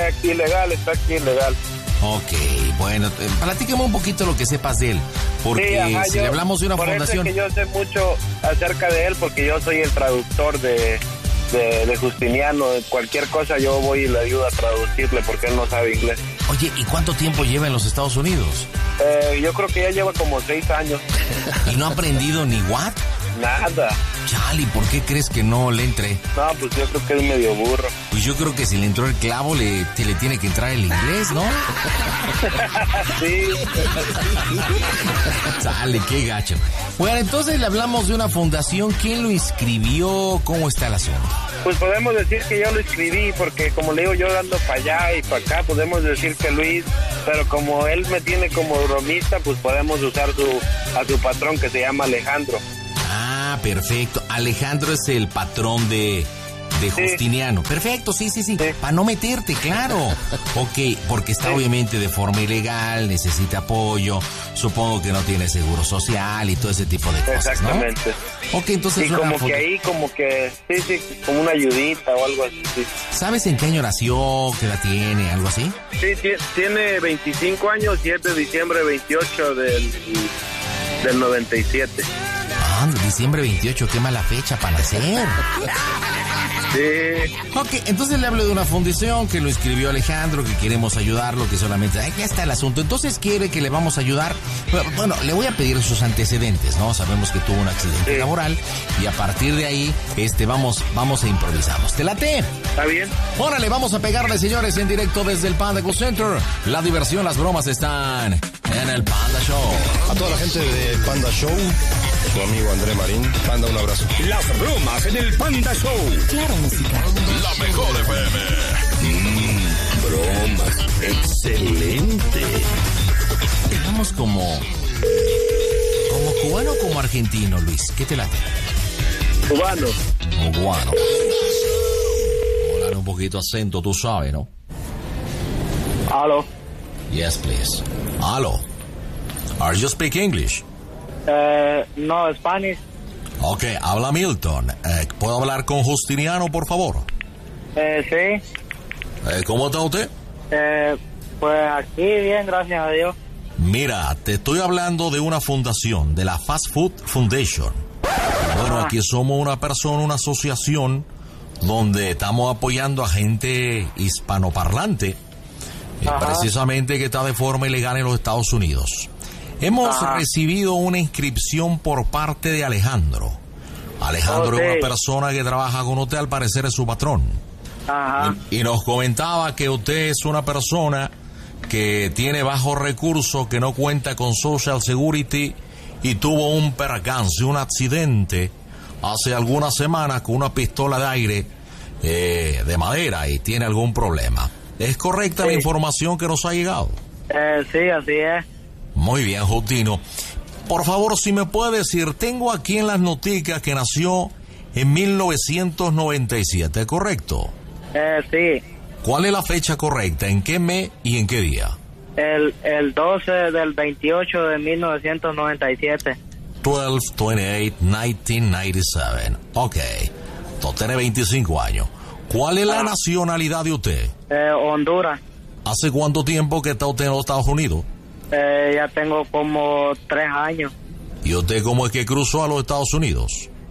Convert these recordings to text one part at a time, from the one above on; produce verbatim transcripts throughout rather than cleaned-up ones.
aquí ilegal, está aquí ilegal. Ok, bueno, platícame un poquito lo que sepas de él, porque sí, ajá, si yo, le hablamos de una por fundación... Eso es que yo sé mucho acerca de él, porque yo soy el traductor de, de, de Justiniano. Cualquier cosa yo voy y le ayudo a traducirle, porque él no sabe inglés. Oye, ¿y cuánto tiempo lleva en los Estados Unidos? Eh, yo creo que ya lleva como seis años. ¿Y no ha aprendido ni what? Nada. Chale, ¿por qué crees que no le entre? No, pues yo creo que es medio burro. Pues yo creo que si le entró el clavo, le, te, le tiene que entrar el inglés, ¿no? Sí. Chale, qué gacho. Bueno, entonces le hablamos de una fundación. ¿Quién lo inscribió? ¿Cómo está el asunto? Pues podemos decir que yo lo escribí, porque como le digo, yo ando para allá y para acá, podemos decir que Luis, pero como él me tiene como bromista, pues podemos usar su, a su patrón, que se llama Alejandro. Ah, perfecto. Alejandro es el patrón de, de Sí. Justiniano. Perfecto, sí, sí, sí. Sí. Para no meterte, claro. Ok, porque está Sí. obviamente de forma ilegal, necesita apoyo, supongo que no tiene seguro social y todo ese tipo de cosas, Exactamente. ¿no? Ok, entonces... Y una como funda- que ahí, como que, sí, sí, como una ayudita o algo así. Sí, ¿Sabes en qué año nació? ¿Qué edad tiene? ¿Algo así? sí tie- tiene veinticinco años y es de diciembre veintiocho del, del noventa y siete. Ah, diciembre veintiocho, qué mala fecha para nacer. Sí. Ok, entonces le hablo de una fundación que lo inscribió Alejandro, que queremos ayudarlo, que solamente... Ay, ya está el asunto. Entonces quiere que le vamos a ayudar. Bueno, le voy a pedir sus antecedentes, ¿no? Sabemos que tuvo un accidente Sí. laboral y a partir de ahí, este, vamos, vamos a improvisamos. ¿Te late? ¿Está bien? Órale, vamos a pegarle, señores, en directo desde el Panda Call Center. La diversión, las bromas están en el Panda Show. A toda la gente de Panda Show, su amigo André Marín, Panda, un abrazo. Las bromas en el Panda Show. Claro, música. La mejor F M. Mmm, bromas. Excelente. Digamos como... como cubano o como argentino, Luis. ¿Qué te late? Cubano. O cubano. Hablar un poquito acento, tú sabes, ¿no? Aló. Yes, please. Aló. Are you speak English? Eh, no, Spanish. Ok, habla Milton. Eh, ¿Puedo hablar con Justiniano, por favor? Eh, sí. Eh, ¿Cómo está usted? Eh, pues aquí bien, gracias a Dios. Mira, te estoy hablando de una fundación, de la Fast Food Foundation. Bueno, aquí somos una persona, una asociación, donde estamos apoyando a gente hispanoparlante, eh, Ajá. precisamente que está de forma ilegal en los Estados Unidos. Hemos Ajá. recibido una inscripción por parte de Alejandro. Alejandro Ok. es una persona que trabaja con usted, al parecer es su patrón. Ajá. Y, y nos comentaba que usted es una persona que tiene bajos recursos, que no cuenta con Social Security y tuvo un percance, un accidente hace algunas semanas con una pistola de aire eh, de madera y tiene algún problema. ¿Es correcta Sí. la información que nos ha llegado? Eh, sí, así es. Muy bien, Justino. Por favor, si me puede decir, tengo aquí en las noticias que nació en mil novecientos noventa y siete, ¿correcto? Eh, sí. ¿Cuál es la fecha correcta? ¿En qué mes y en qué día? El, el doce del veintiocho de mil novecientos noventa y siete. doce, veintiocho, mil novecientos noventa y siete. Ok. Usted tiene veinticinco años. ¿Cuál es la Ah. nacionalidad de usted? Eh, Honduras. ¿Hace cuánto tiempo que está usted en los Estados Unidos? Eh, ya tengo como tres años. ¿Y usted cómo es que cruzó a los Estados Unidos?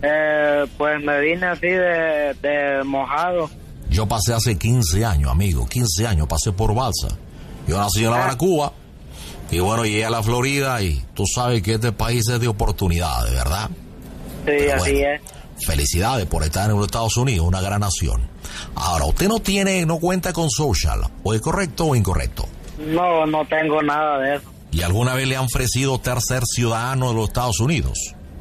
Eh, pues me vine así de, de mojado. Yo pasé hace quince años, amigo. quince años pasé por Balsa. Yo nací en La Habana, Ah. Cuba. Y bueno, llegué a la Florida y tú sabes que este país es de oportunidades, ¿verdad? Sí, Pero así bueno, es. felicidades por estar en los Estados Unidos, una gran nación. Ahora, usted no tiene, no cuenta con social, ¿o es correcto o incorrecto? No, no tengo nada de eso. ¿Y alguna vez le han ofrecido tercer ciudadano de los Estados Unidos?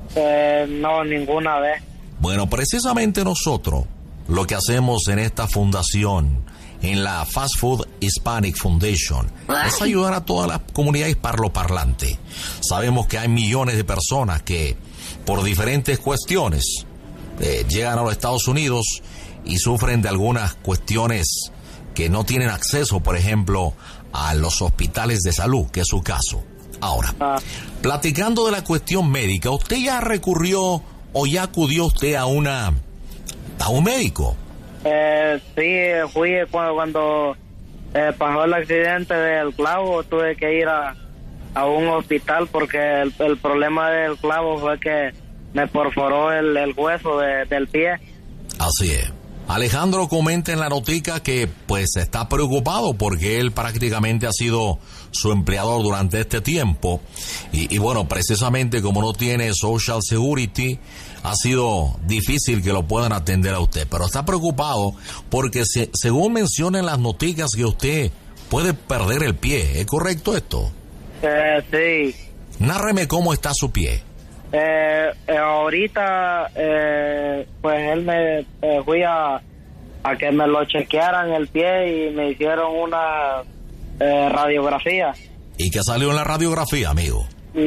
Eh, no, ninguna vez. Bueno, precisamente nosotros lo que hacemos en esta fundación, en la Fast Food Hispanic Foundation, es ayudar a toda la comunidad hispanoparlante. Sabemos que hay millones de personas que, por diferentes cuestiones, eh, llegan a los Estados Unidos y sufren de algunas cuestiones que no tienen acceso, por ejemplo, a los hospitales de salud, que es su caso. Ahora, Ah. platicando de la cuestión médica, ¿usted ya recurrió o ya acudió usted a una a un médico? Eh, sí, fui cuando, cuando eh, pasó el accidente del clavo, tuve que ir a, a un hospital porque el, el problema del clavo fue que me perforó el, el hueso de, del pie. Así es. Alejandro comenta en la notica que pues está preocupado porque él prácticamente ha sido su empleador durante este tiempo y, y bueno, precisamente como no tiene Social Security, ha sido difícil que lo puedan atender a usted, pero está preocupado porque se, según menciona en las noticias que usted puede perder el pie, ¿es correcto esto? Eh, sí. Nárreme cómo está su pie. Eh, eh, ahorita, eh, pues él me eh, fui a, a que me lo chequearan el pie y me hicieron una eh, radiografía. ¿Y qué salió en la radiografía, amigo?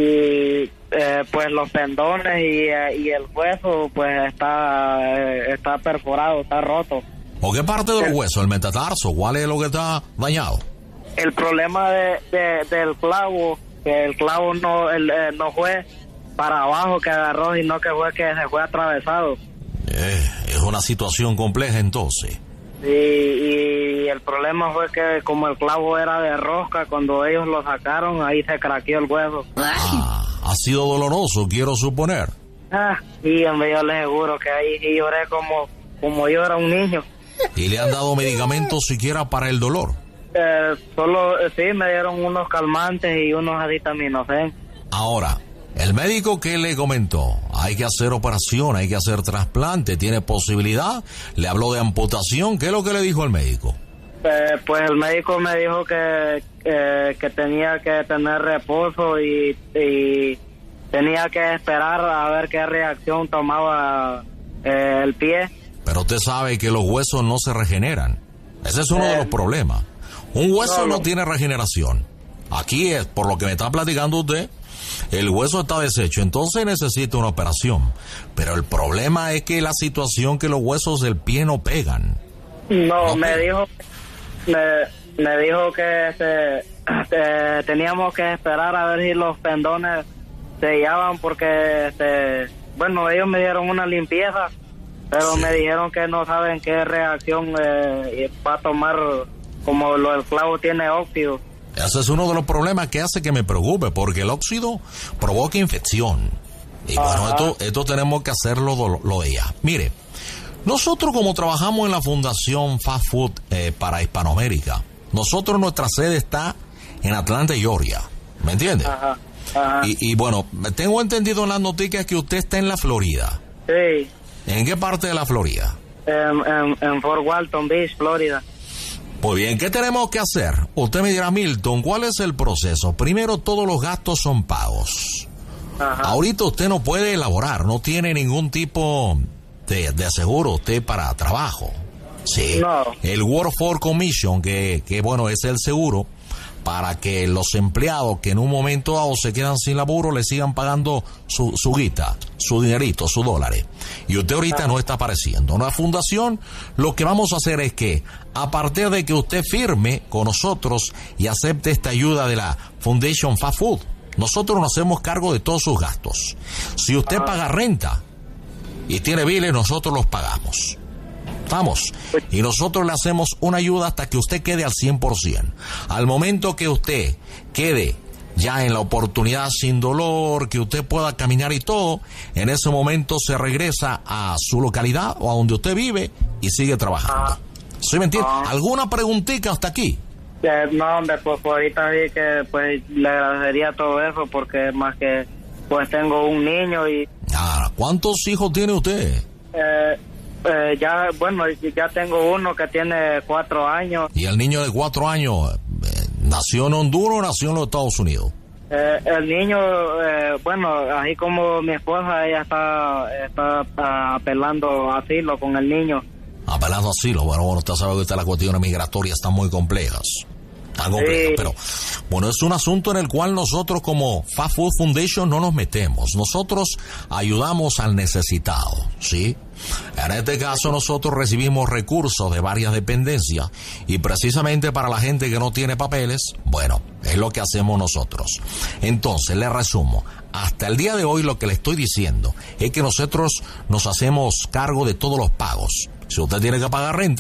Y eh, pues los tendones y, eh, y el hueso pues está eh, está perforado, está roto. ¿O qué parte del hueso? ¿El metatarso? ¿Cuál es lo que está dañado? El problema de, de, del clavo, que el clavo no el, eh, no fue para abajo que agarró, sino que fue que se fue atravesado. Eh, es una situación compleja entonces. Y, y el problema fue que como el clavo era de rosca, cuando ellos lo sacaron, ahí se craqueó el hueso. Ah, ha sido doloroso, quiero suponer. Ah, y hombre, yo les aseguro que ahí sí lloré como, como yo era un niño. ¿Y le han dado medicamentos siquiera para el dolor? Eh, solo, eh, sí, me dieron unos calmantes y unos acetaminofén. Ahora, el médico que le comentó, hay que hacer operación, hay que hacer trasplante, tiene posibilidad, le habló de amputación, ¿qué es lo que le dijo el médico? Eh, pues el médico me dijo que, eh, que tenía que tener reposo y, y tenía que esperar a ver qué reacción tomaba eh, el pie. Pero usted sabe que los huesos no se regeneran, ese es uno eh, de los problemas. Un hueso no, no. no tiene regeneración. Aquí es, por lo que me está platicando usted, el hueso está deshecho, entonces necesita una operación. Pero el problema es que la situación que los huesos del pie no pegan. No, ¿no me pegan? dijo, me, me dijo que este, este, teníamos que esperar a ver si los tendones se sellaban porque, este, bueno, ellos me dieron una limpieza, pero sí. me dijeron que no saben qué reacción eh, va a tomar, como lo del clavo tiene óxido. Ese es uno de los problemas que hace que me preocupe, porque el óxido provoca infección. Y Ajá. bueno, esto, esto tenemos que hacerlo lo, lo de ella. Mire, nosotros como trabajamos en la Fundación Fast Food eh, para Hispanoamérica, nosotros nuestra sede está en Atlanta, Georgia. ¿Me entiende? Ajá. Ajá. Y, y bueno, tengo entendido en las noticias que usted está en la Florida. Sí. ¿En qué parte de la Florida? En, en, en Fort Walton Beach, Florida. Muy bien, ¿qué tenemos que hacer? Usted me dirá, Milton, ¿cuál es el proceso? Primero, todos los gastos son pagos. Ajá. Ahorita usted no puede elaborar, no tiene ningún tipo de, de seguro usted para trabajo. Sí. No. El Workforce Commission, que, que bueno, es el seguro para que los empleados que en un momento dado se quedan sin laburo le sigan pagando su, su guita, su dinerito, sus dólares. Y usted ahorita no está apareciendo. Una fundación, lo que vamos a hacer es que a partir de que usted firme con nosotros y acepte esta ayuda de la Foundation Fast Food, nosotros nos hacemos cargo de todos sus gastos. Si usted paga renta y tiene biles, nosotros los pagamos. Vamos, y nosotros le hacemos una ayuda hasta que usted quede al cien por ciento. Al momento que usted quede ya en la oportunidad sin dolor, que usted pueda caminar y todo, en ese momento se regresa a su localidad o a donde usted vive y sigue trabajando. ¿Sí me entiende? ¿Alguna preguntita hasta aquí? Eh, no, hombre, pues, pues ahorita sí que pues le agradecería todo eso porque más que pues tengo un niño y... Ah, ¿cuántos hijos tiene usted? Eh... Eh, ya, bueno, ya tengo uno que tiene cuatro años. ¿Y el niño de cuatro años eh, nació en Honduras o nació en los Estados Unidos? Eh, el niño, eh, bueno, así como mi esposa, ella está, está apelando asilo con el niño. Apelando asilo, bueno, bueno, usted sabe que usted las cuestiones migratorias están muy complejas. Tan complejas, sí. Pero bueno, es un asunto en el cual nosotros como Fast Food Foundation no nos metemos. Nosotros ayudamos al necesitado, ¿sí? En este caso nosotros recibimos recursos de varias dependencias y precisamente para la gente que no tiene papeles, bueno, es lo que hacemos nosotros. Entonces, le resumo, hasta el día de hoy lo que le estoy diciendo es que nosotros nos hacemos cargo de todos los pagos. Si usted tiene que pagar renta,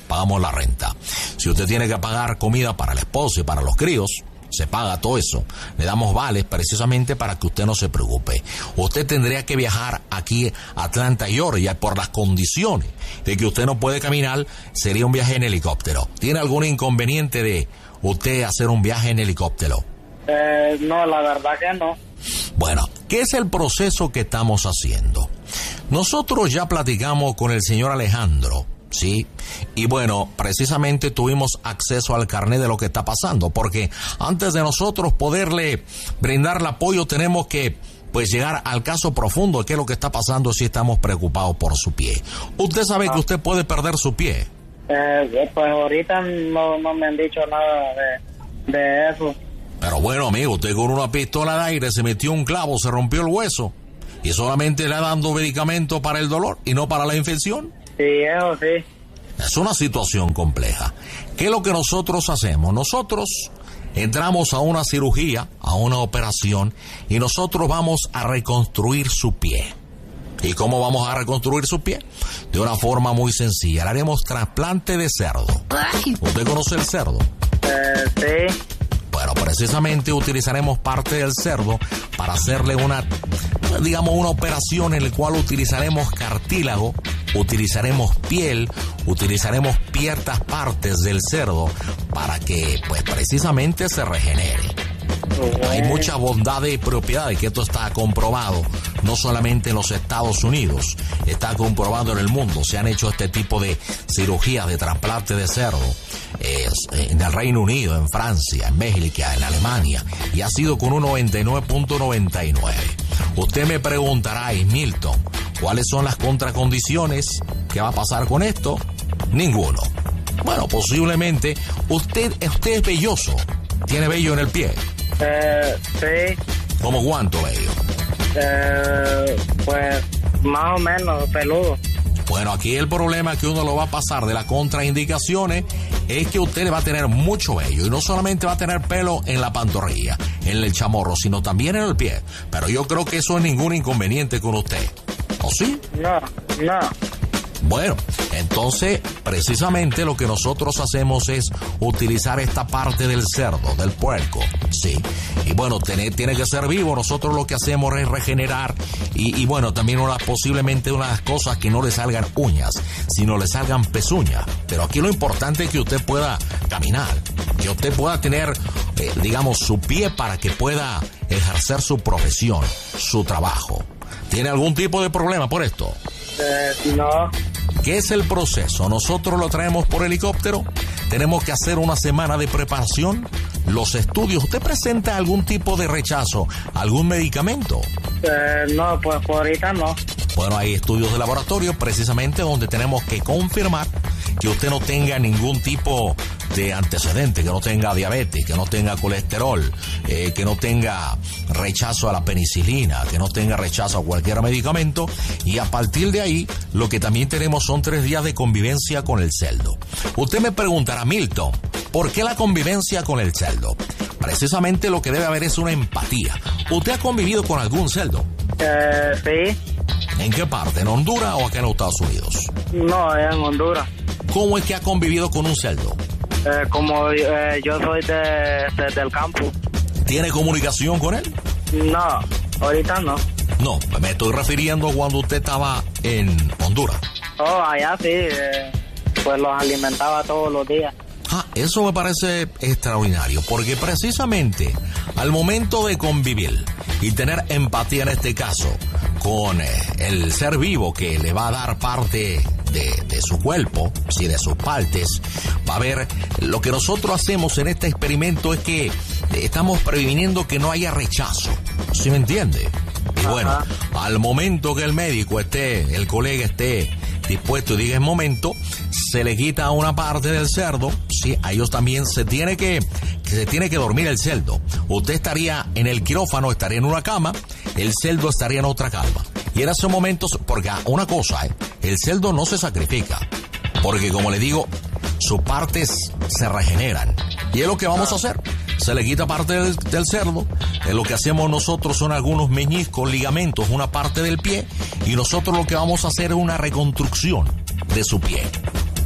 pagamos la renta. Si usted tiene que pagar comida para el esposo y para los críos, se paga todo eso. Le damos vales precisamente para que usted no se preocupe. Usted tendría que viajar aquí a Atlanta, Georgia, por las condiciones de que usted no puede caminar, sería un viaje en helicóptero. ¿Tiene algún inconveniente de usted hacer un viaje en helicóptero? Eh, no, la verdad que no. Bueno, ¿qué es el proceso que estamos haciendo? Nosotros ya platicamos con el señor Alejandro, ¿sí? Y bueno, precisamente tuvimos acceso al carnet de lo que está pasando, porque antes de nosotros poderle brindar el apoyo tenemos que pues llegar al caso profundo de qué es lo que está pasando si estamos preocupados por su pie. Usted sabe ah. que usted puede perder su pie. Eh, pues ahorita no, no me han dicho nada de, de eso. Pero bueno, amigo, usted con una pistola de aire se metió un clavo, se rompió el hueso y solamente le ha dando medicamento para el dolor y no para la infección. Sí, eso sí. Es una situación compleja. ¿Qué es lo que nosotros hacemos? Nosotros entramos a una cirugía, a una operación, y nosotros vamos a reconstruir su pie. ¿Y cómo vamos a reconstruir su pie? De una forma muy sencilla. Le haremos trasplante de cerdo. ¿Usted conoce el cerdo? Eh, sí. Bueno, precisamente utilizaremos parte del cerdo para hacerle una, digamos, una operación en la cual utilizaremos cartílago, utilizaremos piel, utilizaremos ciertas partes del cerdo para que, pues, precisamente se regenere. Hay muchas bondades y propiedades, que esto está comprobado, no solamente en los Estados Unidos, está comprobado en el mundo. Se han hecho este tipo de cirugías de trasplante de cerdo eh, en el Reino Unido, en Francia, en México, en Alemania, y ha sido con un noventa y nueve punto noventa y nueve. Usted me preguntará, Milton, ¿cuáles son las contracondiciones? ¿Qué va a pasar con esto? Ninguno. Bueno, posiblemente usted, usted es velloso, tiene vello en el pie. Eh, sí. ¿Cómo cuánto vello? Eh, pues más o menos peludo. Bueno, aquí el problema que uno lo va a pasar de las contraindicaciones es que usted le va a tener mucho vello y no solamente va a tener pelo en la pantorrilla, en el chamorro, sino también en el pie. Pero yo creo que eso es ningún inconveniente con usted. ¿O sí? No, no. Bueno, entonces, precisamente lo que nosotros hacemos es utilizar esta parte del cerdo, del puerco, sí. Y bueno, tiene, tiene que ser vivo. Nosotros lo que hacemos es regenerar y, y bueno, también una, posiblemente unas cosas que no le salgan uñas, sino le salgan pezuñas. Pero aquí lo importante es que usted pueda caminar, que usted pueda tener, eh, digamos, su pie para que pueda ejercer su profesión, su trabajo. ¿Tiene algún tipo de problema por esto? Eh, no. ¿Qué es el proceso? Nosotros lo traemos por helicóptero, tenemos que hacer una semana de preparación, los estudios. ¿Usted presenta algún tipo de rechazo, algún medicamento? Eh, no, pues por ahorita no. Bueno, hay estudios de laboratorio precisamente donde tenemos que confirmar que usted no tenga ningún tipo de antecedente, que no tenga diabetes, que no tenga colesterol, eh, que no tenga rechazo a la penicilina, que no tenga rechazo a cualquier medicamento, y a partir de ahí lo que también tenemos son tres días de convivencia con el cerdo. Usted me preguntará, Milton, ¿por qué la convivencia con el cerdo? Precisamente lo que debe haber es una empatía. ¿Usted ha convivido con algún cerdo? Eh, sí. ¿En qué parte? ¿En Honduras o acá en los Estados Unidos? No, en Honduras. ¿Cómo es que ha convivido con un cerdo? Eh, como eh, yo soy de, de, del campo. ¿Tiene comunicación con él? No, ahorita no. No, me estoy refiriendo cuando usted estaba en Honduras. Oh, allá sí, eh, pues los alimentaba todos los días. Ah, eso me parece extraordinario, porque precisamente al momento de convivir y tener empatía en este caso con eh, el ser vivo que le va a dar parte de, de su cuerpo, sí, de sus partes, va a ver, lo que nosotros hacemos en este experimento es que estamos previniendo que no haya rechazo, ¿sí me entiende? Y bueno, ajá, al momento que el médico esté, el colega esté dispuesto y diga es momento, se le quita una parte del cerdo, sí, a ellos también se tiene que, que se tiene que dormir el cerdo. Usted estaría en el quirófano, estaría en una cama, el cerdo estaría en otra cama. Y en esos momentos, porque una cosa, ¿eh? El cerdo no se sacrifica, porque como le digo, sus partes se regeneran. Y es lo que vamos a hacer. Se le quita parte del, del cerdo, eh, lo que hacemos nosotros son algunos meñiscos, ligamentos, una parte del pie, y nosotros lo que vamos a hacer es una reconstrucción de su pie.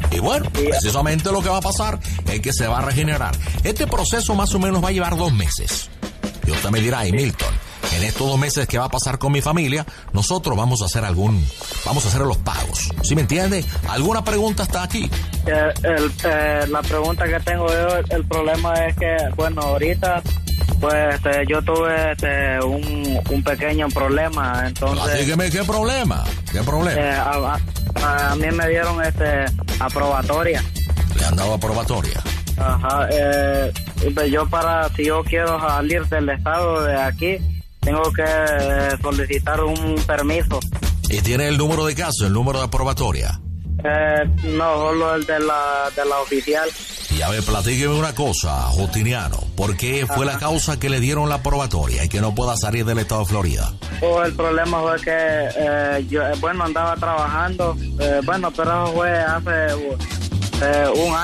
Y bueno, precisamente lo que va a pasar es que se va a regenerar. Este proceso más o menos va a llevar dos meses. Y usted me dirá, y Milton, en estos dos meses que va a pasar con mi familia, nosotros vamos a hacer algún, vamos a hacer los pagos. ¿Sí me entiende? ¿Alguna pregunta está aquí? Eh, el, eh, la pregunta que tengo yo, el problema es que, bueno, ahorita, pues este, yo tuve este, un, un pequeño problema, entonces... Dígame, ¿qué problema? ¿Qué problema? Eh, a, a, a mí me dieron este aprobatoria. ¿Le han dado aprobatoria? Ajá, eh, yo para, si yo quiero salir del estado de aquí, tengo que eh, solicitar un permiso. ¿Y tiene el número de caso, el número de aprobatoria? Eh, no, solo el de la, de la oficial. Y a ver, platíqueme una cosa, Justiniano. ¿Por qué fue Ajá. la causa que le dieron la aprobatoria y que no pueda salir del estado de Florida? Oh, el problema fue que eh, yo, bueno, andaba trabajando, eh, bueno, pero eso fue hace eh, un año.